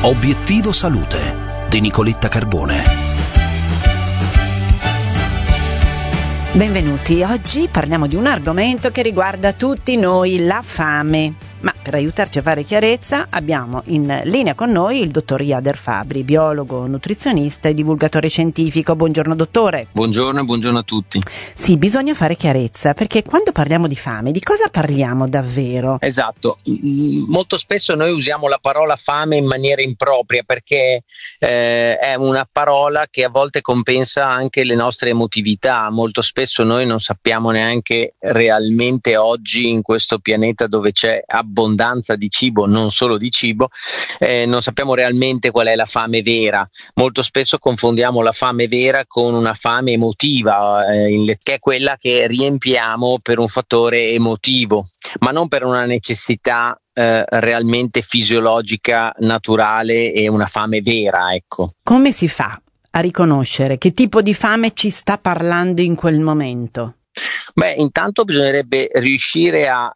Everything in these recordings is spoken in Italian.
Obiettivo Salute di Nicoletta Carbone. Benvenuti, oggi parliamo di un argomento che riguarda tutti noi, la fame. Ma per aiutarci a fare chiarezza abbiamo in linea con noi il dottor Jader Fabbri, biologo, nutrizionista e divulgatore scientifico. Buongiorno dottore. Buongiorno e buongiorno a tutti. Sì, bisogna fare chiarezza, perché quando parliamo di fame, di cosa parliamo davvero? Esatto, molto spesso noi usiamo la parola fame in maniera impropria perché è una parola che a volte compensa anche le nostre emotività. Molto spesso noi non sappiamo neanche realmente oggi in questo pianeta dove c'è abbondanza di cibo, non solo di cibo, non sappiamo realmente qual è la fame vera. Molto spesso confondiamo la fame vera con una fame emotiva, che è quella che riempiamo per un fattore emotivo, ma non per una necessità realmente fisiologica, naturale e una fame vera, ecco. Come si fa a riconoscere che tipo di fame ci sta parlando in quel momento? Beh, intanto bisognerebbe riuscire a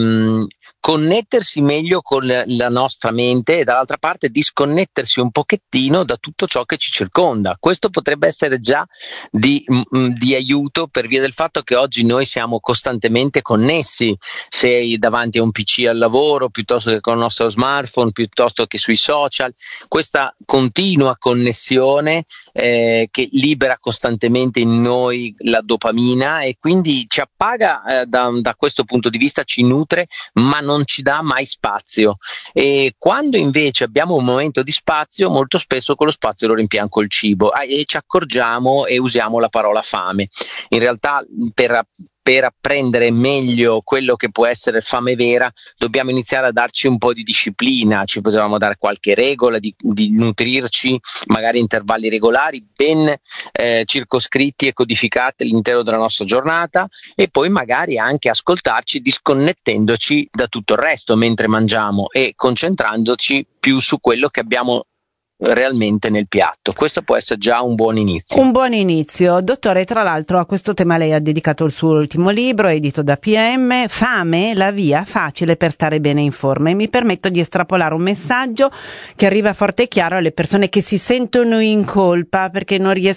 connettersi meglio con la nostra mente e dall'altra parte disconnettersi un pochettino da tutto ciò che ci circonda. Questo potrebbe essere già di aiuto per via del fatto che oggi noi siamo costantemente connessi, sei davanti a un PC al lavoro, piuttosto che con il nostro smartphone, piuttosto che sui social. Questa continua connessione che libera costantemente in noi la dopamina e quindi ci appaga da questo punto di vista, ci nutre, ma non ci dà mai spazio. E quando invece abbiamo un momento di spazio, molto spesso quello spazio lo riempiamo col cibo e ci accorgiamo e usiamo la parola fame. In realtà per apprendere meglio quello che può essere fame vera, dobbiamo iniziare a darci un po' di disciplina, ci potevamo dare qualche regola di nutrirci, magari intervalli regolari, ben circoscritti e codificati all'interno della nostra giornata, e poi magari anche ascoltarci disconnettendoci da tutto il resto mentre mangiamo e concentrandoci più su quello che abbiamo realmente nel piatto. Questo può essere già un buon inizio. Un buon inizio. Dottore, tra l'altro a questo tema lei ha dedicato il suo ultimo libro, edito da PM, Fame, la via facile per stare bene in forma, e mi permetto di estrapolare un messaggio che arriva forte e chiaro alle persone che si sentono in colpa perché non riescono